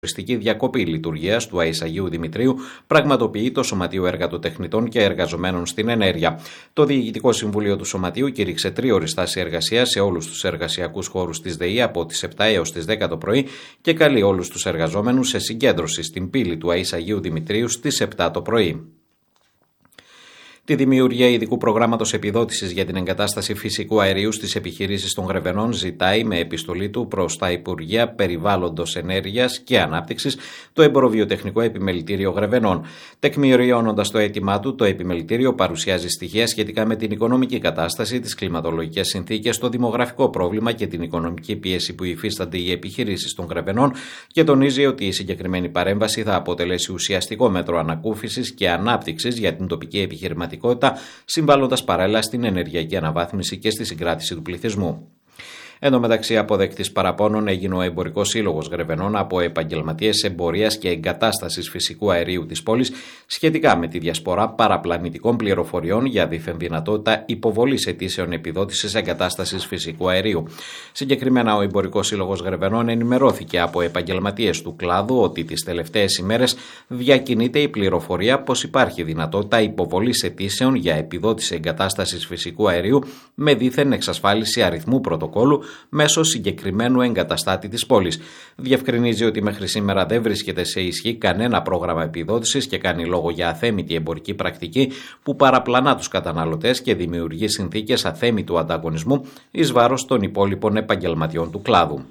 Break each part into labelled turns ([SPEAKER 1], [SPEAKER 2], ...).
[SPEAKER 1] διακοπή λειτουργίας του Αϊσαγείου Δημητρίου πραγματοποιεί το Σωματείο Εργατοτεχνητών και Εργαζομένων στην Ενέργεια. Το Διοικητικό Συμβούλιο του Σωματείου κήρυξε 3ωρη στάση εργασίας σε όλους τους εργασιακούς χώρους της ΔΕΗ από τις 7 έως τις 10 το πρωί και καλεί όλους τους εργαζόμενους σε συγκέντρωση στην πύλη του Αϊσαγείου Δημητρίου στις 7 το πρωί. Τη δημιουργία ειδικού προγράμματος επιδότησης για την εγκατάσταση φυσικού αερίου στις επιχειρήσεις των Γρεβενών ζητάει με επιστολή του προς τα Υπουργεία Περιβάλλοντος, Ενέργειας και Ανάπτυξης το Εμποροβιοτεχνικό Επιμελητήριο Γρεβενών. Τεκμηριώνοντας το αίτημά του, το Επιμελητήριο παρουσιάζει στοιχεία σχετικά με την οικονομική κατάσταση, τις κλιματολογικές συνθήκες, το δημογραφικό πρόβλημα και την οικονομική πίεση που υφίστανται οι επιχειρήσεις των Γρεβενών και τονίζει ότι η συγκεκριμένη παρέμβαση θα αποτελέσει ουσιαστικό μέτρο ανακούφισης και ανάπτυξης για την τοπική επιχειρηματικότητα, συμβάλλοντας παράλληλα στην ενεργειακή αναβάθμιση και στη συγκράτηση του πληθυσμού. Εν τω μεταξύ, αποδέκτης παραπώνων έγινε ο Εμπορικός Σύλλογος Γρεβενών από επαγγελματίες εμπορίας και εγκατάστασης φυσικού αερίου της πόλης σχετικά με τη διασπορά παραπλανητικών πληροφοριών για δίθεν δυνατότητα υποβολής αιτήσεων επιδότησης εγκατάστασης φυσικού αερίου. Συγκεκριμένα, ο Εμπορικός Σύλλογος Γρεβενών ενημερώθηκε από επαγγελματίες του κλάδου ότι τις τελευταίες ημέρες διακινείται η πληροφορία πως υπάρχει δυνατότητα υποβολής αιτήσεων για επιδότηση εγκατάστασης φυσικού αερίου με δίθεν εξασφάλιση αριθμού πρωτοκόλου μέσω συγκεκριμένου εγκαταστάτη της πόλης. Διευκρινίζει ότι μέχρι σήμερα δεν βρίσκεται σε ισχύ κανένα πρόγραμμα επιδότησης και κάνει λόγο για αθέμητη εμπορική πρακτική που παραπλανά τους καταναλωτές και δημιουργεί συνθήκες αθέμητου ανταγωνισμού εις βάρος των υπόλοιπων επαγγελματιών του κλάδου.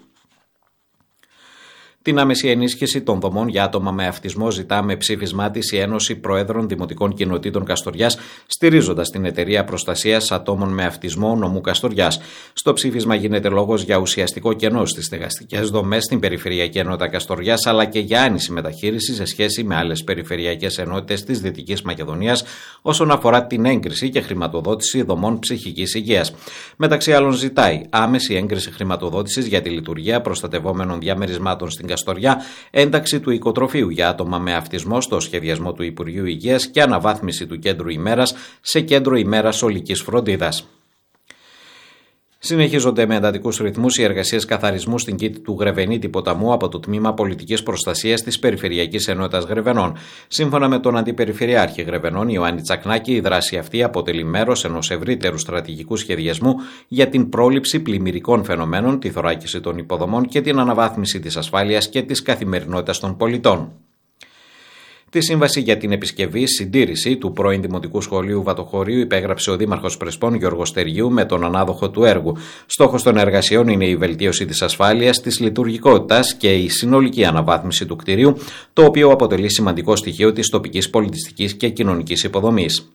[SPEAKER 1] Την άμεση ενίσχυση των δομών για άτομα με αυτισμό ζητά με ψήφισμά της η Ένωση Προέδρων Δημοτικών Κοινοτήτων Καστοριάς, στηρίζοντας την Εταιρεία Προστασίας Ατόμων με Αυτισμό Νομού Καστοριάς. Στο ψήφισμα γίνεται λόγος για ουσιαστικό κενό στις στεγαστικές δομές στην Περιφερειακή Ενότητα Καστοριάς, αλλά και για άνηση μεταχείριση σε σχέση με άλλες περιφερειακές ενότητες της Δυτικής Μακεδονίας όσον αφορά την έγκριση και χρηματοδότηση δομών ψυχικής υγείας. Μεταξύ άλλων, ζητάει άμεση έγκριση χρηματοδότησης για τη λειτουργία προστατευόμενων διαμερισμάτων στην Καστοριά, ένταξη του οικοτροφείου για άτομα με αυτισμό στο σχεδιασμό του Υπουργείου Υγείας και αναβάθμιση του Κέντρου Ημέρας σε Κέντρο Ημέρας Ολικής Φροντίδας. Συνεχίζονται με εντατικούς ρυθμούς οι εργασίες καθαρισμού στην κήτη του Γρεβενίτη ποταμού από το Τμήμα Πολιτικής Προστασίας της Περιφερειακής Ενότητας Γρεβενών. Σύμφωνα με τον Αντιπεριφερειάρχη Γρεβενών, Ιωάννη Τσακνάκη, η δράση αυτή αποτελεί μέρος ενός ευρύτερου στρατηγικού σχεδιασμού για την πρόληψη πλημμυρικών φαινομένων, τη θωράκιση των υποδομών και την αναβάθμιση της ασφάλειας και της καθημερινότητας των πολιτών. Τη σύμβαση για την επισκευή συντήρηση του πρώην Δημοτικού Σχολείου Βατοχωρίου υπέγραψε ο Δήμαρχος Πρεσπών Γιώργος Στεργίου με τον ανάδοχο του έργου. Στόχος των εργασιών είναι η βελτίωση της ασφάλειας, της λειτουργικότητας και η συνολική αναβάθμιση του κτηρίου, το οποίο αποτελεί σημαντικό στοιχείο της τοπικής πολιτιστικής και κοινωνικής υποδομής.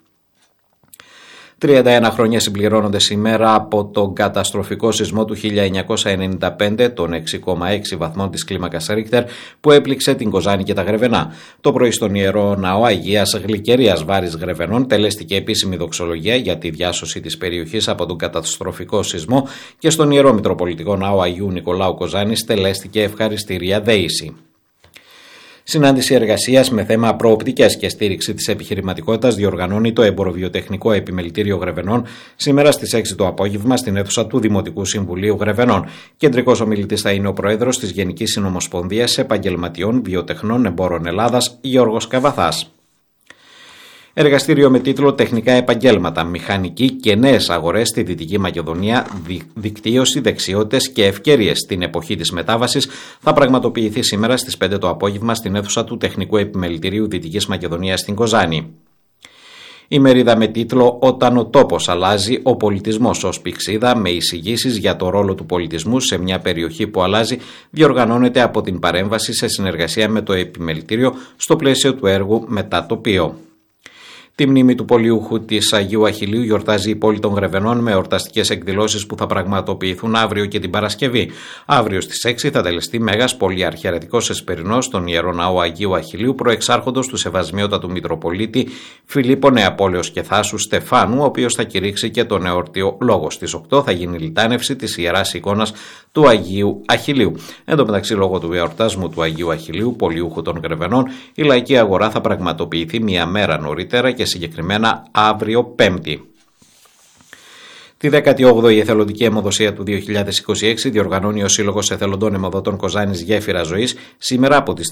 [SPEAKER 1] 31 χρόνια συμπληρώνονται σήμερα από τον καταστροφικό σεισμό του 1995 των 6,6 βαθμών της κλίμακας Ρίχτερ που έπληξε την Κοζάνη και τα Γρεβενά. Το πρωί στον Ιερό Ναό Αγίας Γλυκερίας Βάρης Γρεβενών τελέστηκε επίσημη δοξολογία για τη διάσωση της περιοχής από τον καταστροφικό σεισμό και στον Ιερό Μητροπολιτικό Ναό Αγίου Νικολάου Κοζάνης τελέστηκε ευχαριστήρια δέηση. Συνάντηση εργασίας με θέμα προοπτικές και στήριξη της επιχειρηματικότητας διοργανώνει το Εμποροβιοτεχνικό Επιμελητήριο Γρεβενών σήμερα στις 6 το απόγευμα στην αίθουσα του Δημοτικού Συμβουλίου Γρεβενών. Κεντρικός ομιλητής θα είναι ο Πρόεδρος της Γενικής Συνομοσπονδίας Επαγγελματιών Βιοτεχνών Εμπόρων Ελλάδας, Γιώργος Καβαθάς. Εργαστήριο με τίτλο «Τεχνικά επαγγέλματα, μηχανική και νέες αγορές στη Δυτική Μακεδονία, δικτύωση, δεξιότητες και ευκαιρίες στην εποχή της μετάβασης» θα πραγματοποιηθεί σήμερα στις 5 το απόγευμα στην αίθουσα του Τεχνικού Επιμελητηρίου Δυτικής Μακεδονίας στην Κοζάνη. Η μερίδα με τίτλο «Όταν ο τόπος αλλάζει, ο πολιτισμός ως πηξίδα» με εισηγήσεις για το ρόλο του πολιτισμού σε μια περιοχή που αλλάζει διοργανώνεται από την παρέμβαση σε συνεργασία με το Επιμελητήριο στο πλαίσιο του έργου «Μετατοπίο». Τη μνήμη του πολιούχου της Αγίου Αχιλλείου γιορτάζει η πόλη των Γρεβενών με εορταστικές εκδηλώσεις που θα πραγματοποιηθούν αύριο και την Παρασκευή. Αύριο στις 6 θα τελεστεί μέγας πολυαρχιερατικός εσπερινός στον Ιερό Ναό Αγίου Αχιλλείου προεξάρχοντος του Σεβασμιότατου Μητροπολίτη Φιλίππο Νεαπόλεως και Θάσου Στεφάνου, ο οποίος θα κηρύξει και τον εόρτιο λόγο. Στις 8 θα γίνει λιτάνευση της Ιεράς Εικόνας του Αγίου Αχιλλείου. Εν τω μεταξύ, λόγω του εορτασμού του Αγίου Αχιλλείου, πολιούχου των Γρεβενών, η λαϊκή αγορά θα πραγματοποιηθεί μία μέρα νωρίτερα και συγκεκριμένα αύριο Πέμπτη. Τη 18η Εθελοντική Αιμοδοσία του 2026 διοργανώνει ο Σύλλογος Εθελοντών Αιμοδοτών Κοζάνης Γέφυρα Ζωής σήμερα από τις